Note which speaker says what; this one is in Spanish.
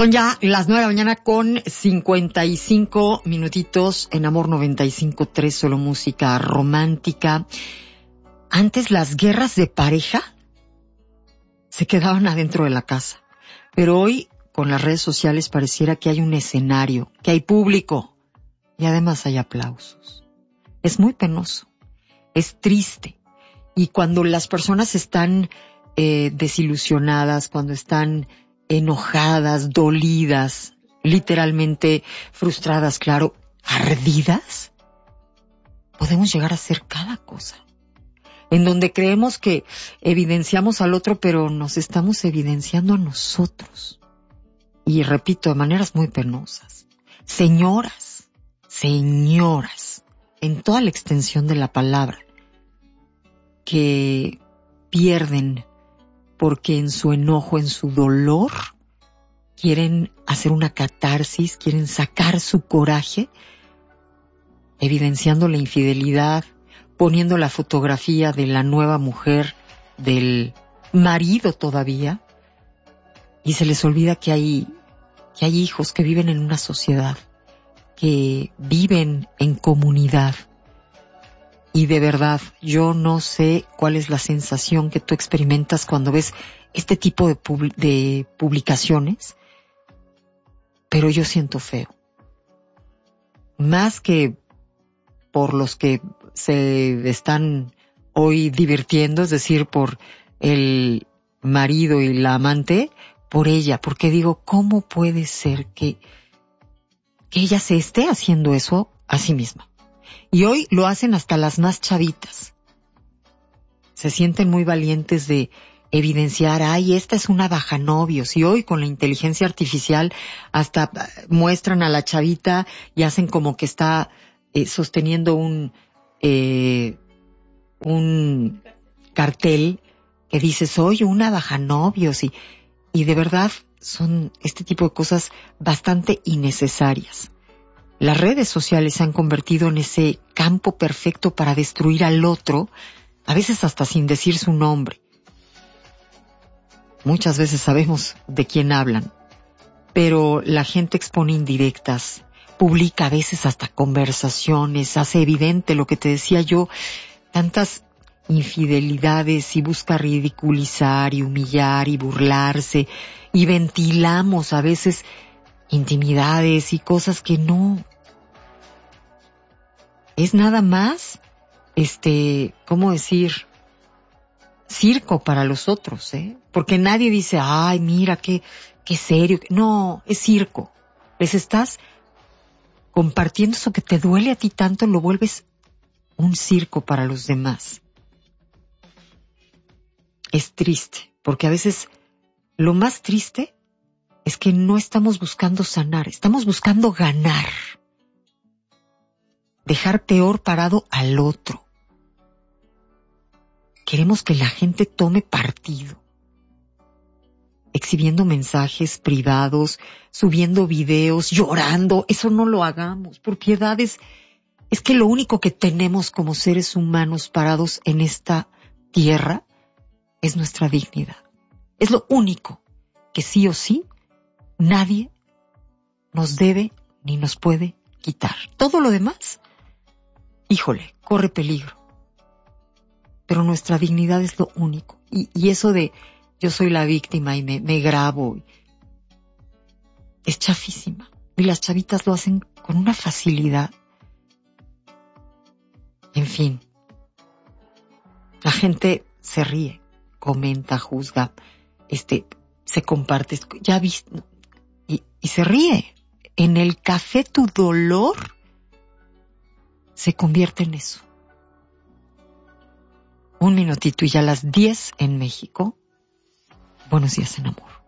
Speaker 1: Son ya las 9 de la mañana con 55 minutitos en Amor 95.3, solo música romántica. Antes las guerras de pareja se quedaban adentro de la casa, pero hoy con las redes sociales pareciera que hay un escenario, que hay público y además hay aplausos. Es muy penoso, es triste, y cuando las personas están desilusionadas, cuando están enojadas, dolidas, literalmente frustradas, claro, ardidas, podemos llegar a hacer cada cosa. En donde creemos que evidenciamos al otro, pero nos estamos evidenciando a nosotros. Y repito, de maneras muy penosas. Señoras, en toda la extensión de la palabra, que pierden porque en su enojo, en su dolor, quieren hacer una catarsis, quieren sacar su coraje, evidenciando la infidelidad, poniendo la fotografía de la nueva mujer, del marido todavía, y se les olvida que hay hijos que viven en una sociedad, que viven en comunidad. Y de verdad, yo no sé cuál es la sensación que tú experimentas cuando ves este tipo de publicaciones, pero yo siento feo. Más que por los que se están hoy divirtiendo, es decir, por el marido y la amante, por ella, porque digo, ¿cómo puede ser que ella se esté haciendo eso a sí misma? Y hoy lo hacen hasta las más chavitas. Se sienten muy valientes de evidenciar, ay, esta es una bajanovios. Y hoy con la inteligencia artificial hasta muestran a la chavita y hacen como que está sosteniendo un cartel que dice, soy una bajanovios. Y de verdad son este tipo de cosas bastante innecesarias. Las redes sociales se han convertido en ese campo perfecto para destruir al otro, a veces hasta sin decir su nombre. Muchas veces sabemos de quién hablan, pero la gente expone indirectas, publica a veces hasta conversaciones, hace evidente lo que te decía yo, tantas infidelidades, y busca ridiculizar y humillar y burlarse, y ventilamos a veces intimidades y cosas que no. Es nada más, ¿cómo decir? Circo para los otros, Porque nadie dice, ay, mira, qué serio. No, es circo. Les estás compartiendo eso que te duele a ti tanto, lo vuelves un circo para los demás. Es triste, porque a veces lo más triste es que no estamos buscando sanar, estamos buscando ganar. Dejar peor parado al otro. Queremos que la gente tome partido, exhibiendo mensajes privados, subiendo videos, llorando. Eso no lo hagamos. Por piedad, es que lo único que tenemos como seres humanos parados en esta tierra es nuestra dignidad. Es lo único que sí o sí nadie nos debe ni nos puede quitar. Todo lo demás, híjole, corre peligro. Pero nuestra dignidad es lo único. Y eso de yo soy la víctima y me grabo, es chafísima. Y las chavitas lo hacen con una facilidad. En fin, la gente se ríe, comenta, juzga, se comparte, ya viste, y se ríe. En el café tu dolor se convierte en eso. Un minutito y ya a las 10 en México. Buenos días en amor.